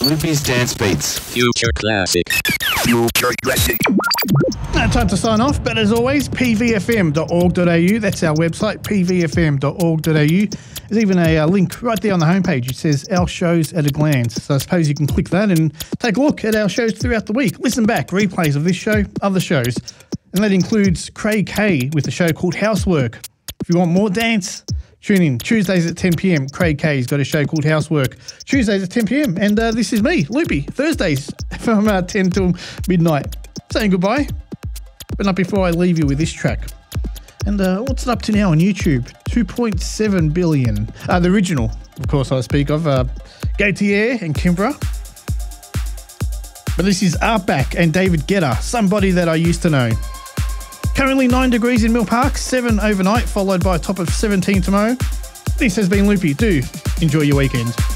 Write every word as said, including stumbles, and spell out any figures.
Loopy's Dance Beats. Future Classic. Future Classic. Now, time to sign off, but as always, p v f m dot org dot a u. That's our website, p v f m dot org dot a u. There's even a uh, link right there on the homepage. It says Our Shows at a Glance. So I suppose you can click that and take a look at our shows throughout the week. Listen back, replays of this show, other shows. And that includes Craig Kay with a show called Housework. If you want more dance, tune in. Tuesdays at ten p m. Craig Kay's got a show called Housework. Tuesdays at ten p m. And uh, this is me, Loopy. Thursdays from uh, ten till midnight. Saying goodbye. But not before I leave you with this track. And uh, what's it up to now on YouTube? two point seven billion. Uh, the original, of course, I speak of. Uh, Gautier and Kimbra. But this is Artback and David Guetta, somebody that I used to know. Currently nine degrees in Mill Park, seven overnight, followed by a top of seventeen tomorrow. This has been Loopy. Do enjoy your weekend.